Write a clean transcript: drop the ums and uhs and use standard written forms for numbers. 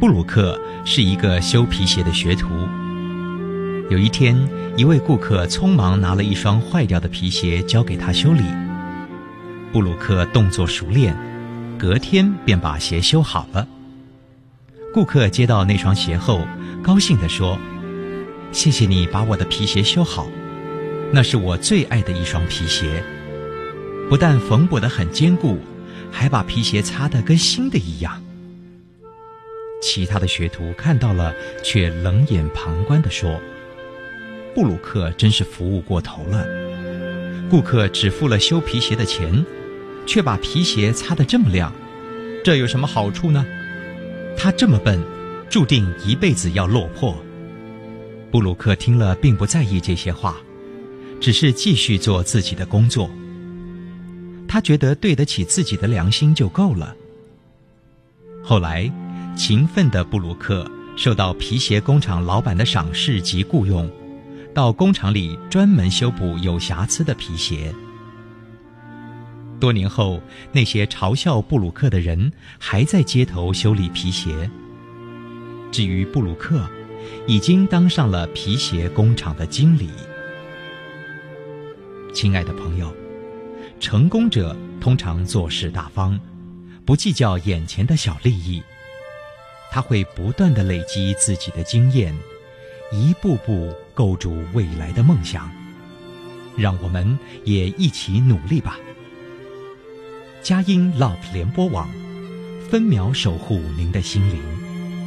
布鲁克是一个修皮鞋的学徒。有一天，一位顾客匆忙拿了一双坏掉的皮鞋交给他修理。布鲁克动作熟练，隔天便把鞋修好了。顾客接到那双鞋后，高兴地说：“谢谢你把我的皮鞋修好，那是我最爱的一双皮鞋，不但缝补得很坚固，还把皮鞋擦得跟新的一样。”其他的学徒看到了，却冷眼旁观地说：“布鲁克真是服务过头了，顾客只付了修皮鞋的钱，却把皮鞋擦得这么亮，这有什么好处呢？他这么笨，注定一辈子要落魄。”布鲁克听了并不在意这些话，只是继续做自己的工作。他觉得对得起自己的良心就够了。后来，勤奋的布鲁克受到皮鞋工厂老板的赏识及雇用，到工厂里专门修补有瑕疵的皮鞋。多年后，那些嘲笑布鲁克的人还在街头修理皮鞋。至于布鲁克，已经当上了皮鞋工厂的经理。亲爱的朋友，成功者通常做事大方，不计较眼前的小利益。他会不断地累积自己的经验，一步步构筑未来的梦想。让我们也一起努力吧。佳音 Love 联播网，分秒守护您的心灵。